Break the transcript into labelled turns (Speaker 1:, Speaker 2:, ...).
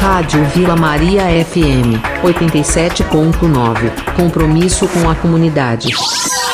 Speaker 1: Rádio Vila Maria FM 87.9. Compromisso com a comunidade.